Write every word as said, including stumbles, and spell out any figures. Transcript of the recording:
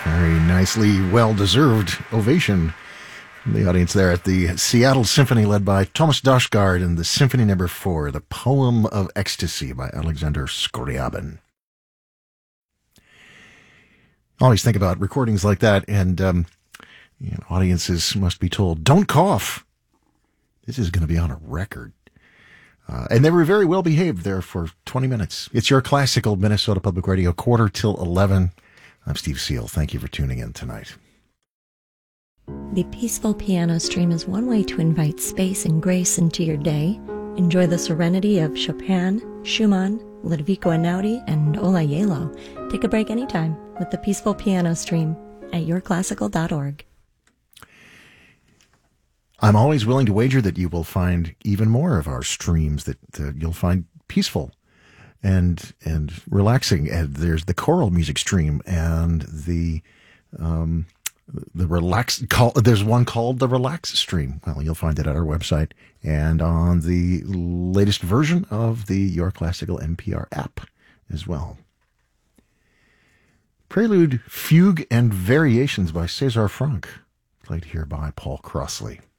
Very nicely, well-deserved ovation from the audience there at the Seattle Symphony, led by Thomas Dausgaard, and the Symphony Number Four, The Poem of Ecstasy by Alexander Skorябin. I always think about recordings like that, and um, you know, audiences must be told, don't cough. This is going to be on a record. Uh, and they were very well behaved there for twenty minutes. It's your classical Minnesota Public Radio, quarter till eleven. I'm Steve Seal. Thank you for tuning in tonight. The Peaceful Piano Stream is one way to invite space and grace into your day. Enjoy the serenity of Chopin, Schumann, Ludovico Einaudi, and Ola Yelo. Take a break anytime with the Peaceful Piano Stream at your classical dot org. I'm always willing to wager that you will find even more of our streams that uh, you'll find peaceful and and relaxing. And there's the choral music stream and the um, the relax. Call, there's one called the Relax Stream. Well, you'll find it at our website and on the latest version of the Your Classical N P R app as well. Prelude, Fugue, and Variations by César Franck, played here by Paul Crossley.